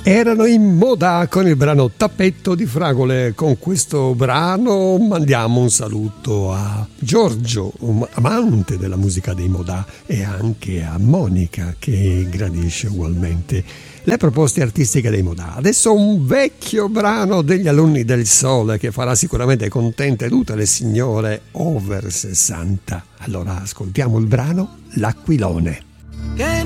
Erano in moda con il brano Tappetto di Fragole. Con questo brano mandiamo un saluto a Giorgio, amante della musica dei Modà, e anche a Monica, che gradisce ugualmente le proposte artistiche dei Modà. Adesso un vecchio brano degli Alunni del Sole che farà sicuramente contente tutte le signore over 60. Allora ascoltiamo il brano L'Aquilone. Che